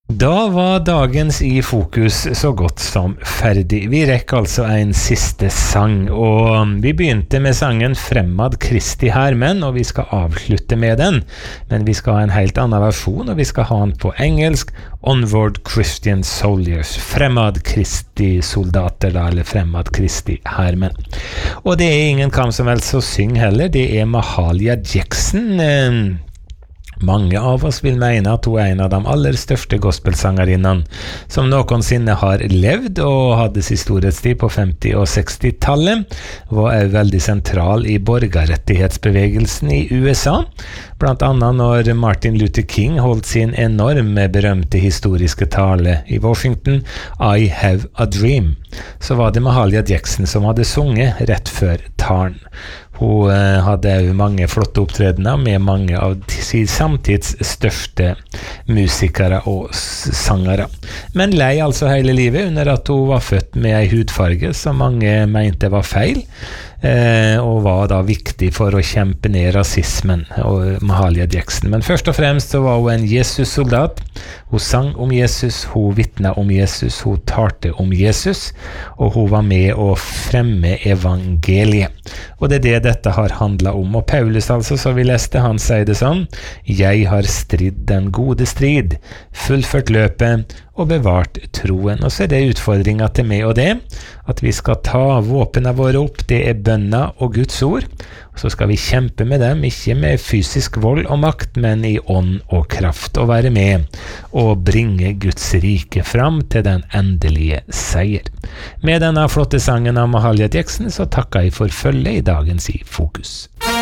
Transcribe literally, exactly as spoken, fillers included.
Da var dagens i fokus så godt som ferdig. Vi rekker altså en siste sang, og vi begynte med sangen Fremmad Kristi Hermen, og vi skal avslutte med den. Men vi skal ha en helt annen versjon, og vi skal ha den på engelsk. Onward Christian Soldiers, Fremmad Kristi soldater da, eller Fremmad Kristi Hermen. Og det er ingen kam som helst som synger heller, det er Mahalia Jackson. Eh, Mange av oss vil mene at hun er en av de aller største gospelsangerinnene som noensinne har levd og hadde sin storhetstid på femti- og seksti-tallet, var også veldig sentral i borgerrettighetsbevegelsen i U S A, blant annet når Martin Luther King holdt sin enorme berømte historiske tale i Washington, I Have a Dream. Så var det Mahalia Jackson som hadde sunget rett før talen. Hun eh, hadde jo mange flotte opptredener med mange av sin samtids største musikere og sangere. Men lei altså hele livet under at hun var født med en hudfarge som mange mente var feil, eh, og var da viktig for å kjempe ned rasismen og Mahalia Jackson. Men først og fremst så var hun en Jesus-soldat. Hun sang om Jesus, hun vittnet om Jesus, hun talte om Jesus, og hun var med å fremme evangeliet. Og det er det dette har handlet om. Og Paulus altså, så vi leste, han sier det sånn: «Jeg har stridd den gode strid, fullført løpet og bevart troen». Og så er det utfordringen til meg og det, at vi skal ta våpnene våre opp, det er bønna og Guds ord, og så skal vi kjempe med dem, ikke med fysisk vold og makt, men i ånd og kraft, og være med og bringe Guds rike fram til den endelige seier. Med denne flotte sangen av Mahalia Jackson så takker jeg for følge i dagens i fokus.